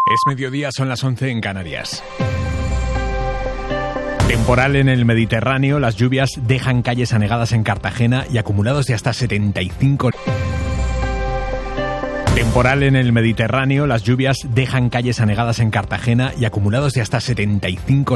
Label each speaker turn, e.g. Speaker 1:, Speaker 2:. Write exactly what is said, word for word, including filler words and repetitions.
Speaker 1: Es mediodía, son las once en Canarias. Temporal en el Mediterráneo, las lluvias dejan calles anegadas en Cartagena y acumulados de hasta setenta y cinco... Temporal en el Mediterráneo, las lluvias dejan calles anegadas en Cartagena y acumulados de hasta setenta y cinco